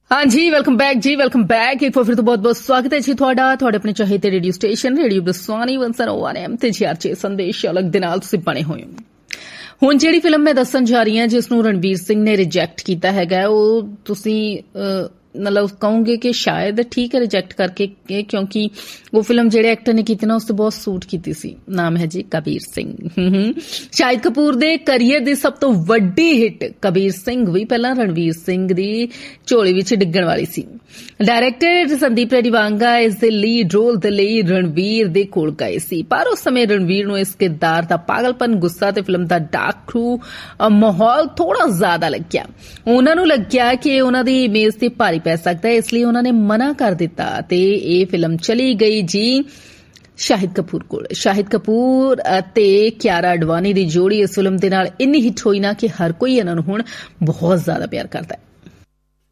हाँ जी, welcome back एक बार फिर तो बहुत बहुत स्वागत है जी ਤੁਹਾਡਾ ਆਪਣੇ ਚਾਹੇ ਤੇ ਰੇਡੀਓ ਸਟੇਸ਼ਨ ਰੇਡੀਓ ਬਸਵਾਨੀ 101 FM ਤੇ ਜੀ ਸੰਦੇਸ਼ ਅਲੱਗ ਦੇ ਨਾਲ ਤੁਸੀਂ ਬਣੇ ਹੋਏ ਹੋ। ਹੁਣ ਜਿਹੜੀ ਫਿਲਮ ਮੈਂ ਦੱਸਣ ਜਾ ਰਹੀ ਹਾਂ ਜਿਸ ਨੂੰ ਰਣਵੀਰ ਸਿੰਘ ਨੇ ਰਿਜੈਕਟ ਕੀਤਾ ਹੈਗਾ ਉਹ ਤੁਸੀਂ मतलब कहूंगे कि शायद ठीक है रिजेक्ट करके क्योंकि वो फिल्म जेड़े एक्टर ने की ना उस बहुत सूट की सी। नाम है जी कबीर सिंह। शाहिद कपूर दे करियर दी सब तो वड्डी हिट कबीर सिंह भी पहला रणवीर सिंह दी झोली विच डिग्गण वाली सी। डायरेक्टर संदीप रेडीवांगा इस दे लीड रोल दे लई रणवीर दे कोल गए सी पर उस समय रणवीर नूं इस किरदार दा पागलपन गुस्सा ते फिल्म दा डार्क थ्रू माहौल थोड़ा ज्यादा लग्या। उन्हां नूं लग्या कि उन्हां दी इमेज ते भारी पै सकदा है इसलिए उन्होंने मना कर दिता ते ये फिल्म चली गई जी शाहिद कपूर कोल। शाहिद कपूर ते कियारा अडवाणी दी जोड़ी इस फिल्म दे नाल इन्नी हिट होई ना कि हर कोई इन्हां नूं हुण बहुत ज्यादा प्यार करदा है।